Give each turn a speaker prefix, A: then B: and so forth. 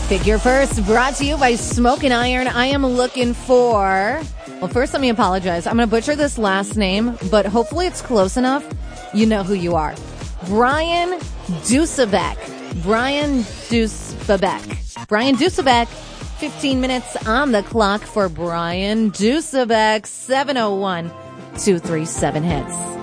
A: Figure First, brought to you by Smoke and Iron. I am looking for... Well, first, let me apologize. I'm going to butcher this last name, but hopefully it's close enough. You know who you are. Brian Dusabek. Brian Dusabek. 15 minutes on the clock for Brian Dusabek. 701-237 hits.